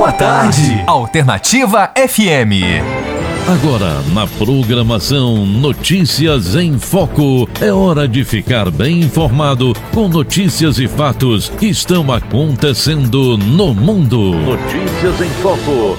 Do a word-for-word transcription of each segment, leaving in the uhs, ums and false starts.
Boa tarde, Alternativa F M. Agora, na programação Notícias em Foco, é hora de ficar bem informado com notícias e fatos que estão acontecendo no mundo. Notícias em Foco.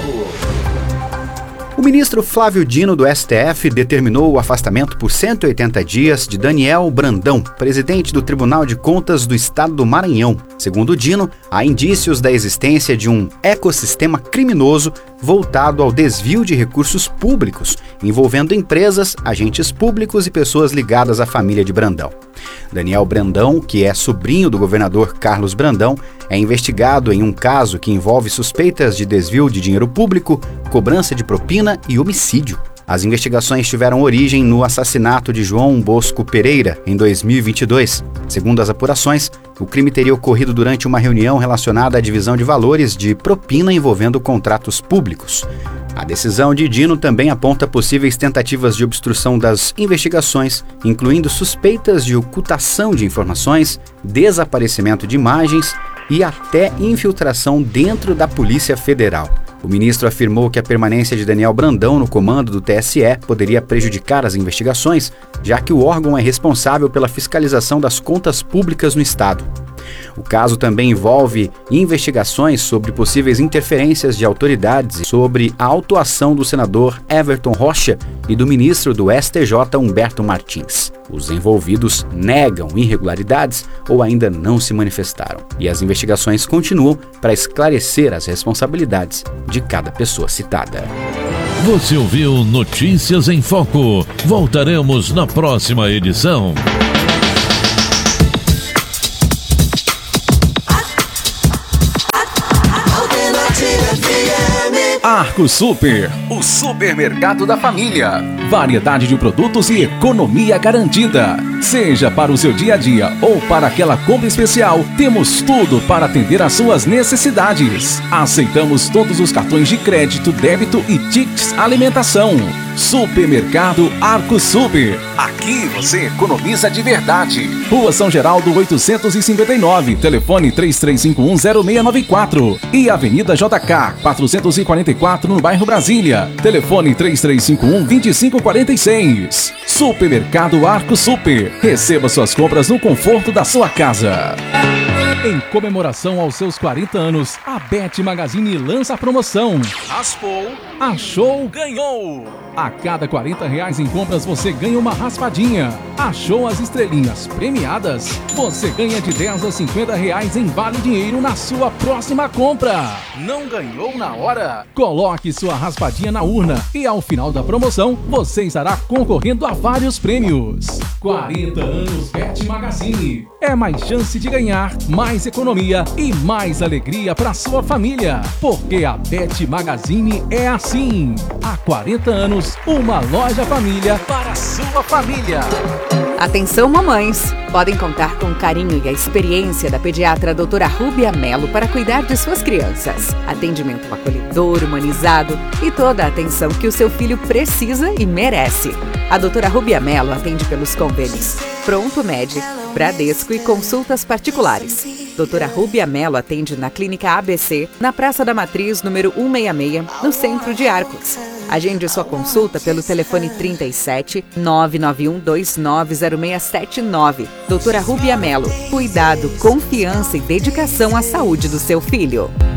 O ministro Flávio Dino, do S T F, determinou o afastamento por cento e oitenta dias de Daniel Brandão, presidente do Tribunal de Contas do Estado do Maranhão. Segundo Dino, há indícios da existência de um ecossistema criminoso voltado ao desvio de recursos públicos, envolvendo empresas, agentes públicos e pessoas ligadas à família de Brandão. Daniel Brandão, que é sobrinho do governador Carlos Brandão, é investigado em um caso que envolve suspeitas de desvio de dinheiro público, cobrança de propina e homicídio. As investigações tiveram origem no assassinato de João Bosco Pereira, em dois mil e vinte e dois. Segundo as apurações, o crime teria ocorrido durante uma reunião relacionada à divisão de valores de propina envolvendo contratos públicos. A decisão de Dino também aponta possíveis tentativas de obstrução das investigações, incluindo suspeitas de ocultação de informações, desaparecimento de imagens e até infiltração dentro da Polícia Federal. O ministro afirmou que a permanência de Daniel Brandão no comando do T S E poderia prejudicar as investigações, já que o órgão é responsável pela fiscalização das contas públicas no Estado. O caso também envolve investigações sobre possíveis interferências de autoridades sobre a autuação do senador Everton Rocha e do ministro do S T J, Humberto Martins. Os envolvidos negam irregularidades ou ainda não se manifestaram. E as investigações continuam para esclarecer as responsabilidades de cada pessoa citada. Você ouviu Notícias em Foco. Voltaremos na próxima edição. Arco Super, o supermercado da família. Variedade de produtos e economia garantida. Seja para o seu dia a dia ou para aquela compra especial, temos tudo para atender às suas necessidades. Aceitamos todos os cartões de crédito, débito e tickets alimentação. Supermercado Arco Super. Aqui você economiza de verdade. Rua São Geraldo oitocentos e cinquenta e nove, telefone três três cinco um zero seis nove quatro e Avenida J K quatrocentos e quarenta e quatro no bairro Brasília, telefone três três cinco um dois cinco quatro seis. Supermercado Arco Super. Receba suas compras no conforto da sua casa. Em comemoração aos seus quarenta anos, a Bet Magazine lança a promoção Raspou, Achou, Ganhou. A cada quarenta reais em compras você ganha uma raspadinha. Achou as estrelinhas premiadas? Você ganha de dez a cinquenta reais em vale dinheiro na sua próxima compra. Não ganhou na hora? Coloque sua raspadinha na urna e ao final da promoção você estará concorrendo a vários prêmios. quarenta anos Bet Magazine. É mais chance de ganhar, mais economia e mais alegria para sua família. Porque a Bet Magazine é assim. Há quarenta anos, uma loja família para a sua família. Atenção, mamães! Podem contar com o carinho e a experiência da pediatra doutora Rúbia Melo para cuidar de suas crianças. Atendimento acolhedor, humanizado e toda a atenção que o seu filho precisa e merece. A doutora Rúbia Melo atende pelos convênios Pronto Med, Bradesco e consultas particulares. doutora Rúbia Melo atende na Clínica A B C, na Praça da Matriz, número cento e sessenta e seis, no centro de Arcos. Agende sua consulta pelo telefone trinta e sete, nove nove um dois nove zero seis sete nove. doutora Rúbia Melo. Cuidado, confiança e dedicação à saúde do seu filho.